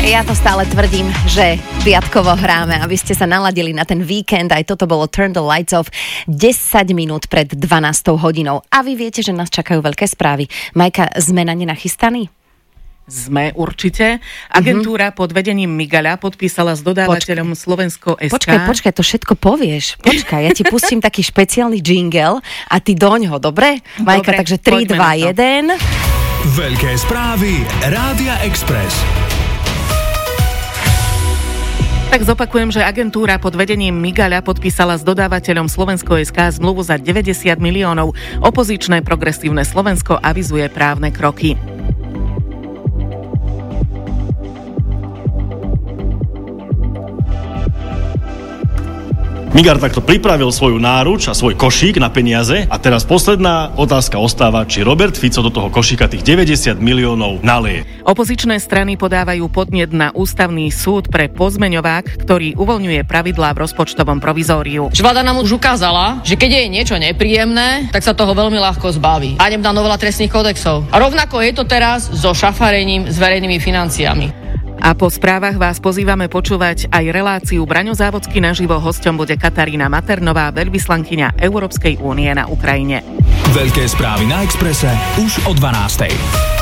Ja to stále tvrdím, že piatkovo hráme, aby ste sa naladili na ten víkend. Aj toto bolo Turn the Lights Off 10 minút pred 12 hodinou. A vy viete, že nás čakajú veľké správy. Majka, sme na ne nachystaní? Sme určite. Agentúra pod vedením Migaľa podpísala s dodávateľom Slovensko SK. Počkaj, to všetko povieš. Počkaj, ja ti pustím taký špeciálny jingle a ty doňho, dobre? Majka, takže 3, 2, 1. Veľké správy Rádia Express. Tak zopakujem, že agentúra pod vedením Migaľa podpísala s dodávateľom Slovensko SK zmluvu za 90 miliónov. Opozičné progresívne Slovensko avizuje právne kroky. Migar takto pripravil svoju náruč a svoj košík na peniaze a teraz posledná otázka ostáva, či Robert Fico do toho košíka tých 90 miliónov nalije. Opozičné strany podávajú podnet na ústavný súd pre pozmeňovák, ktorý uvoľňuje pravidlá v rozpočtovom provizóriu. Vláda nám už ukázala, že keď je niečo nepríjemné, tak sa toho veľmi ľahko zbaví. Hanebná novela trestných kódexov. A rovnako je to teraz so šafarením s verejnými financiami. A po správach vás pozývame počúvať aj reláciu Braňo Závodský naživo. Hosťom bude Katarína Maternová, veľvyslankyňa Európskej únie na Ukrajine. Veľké správy na Expresse už o 12:00.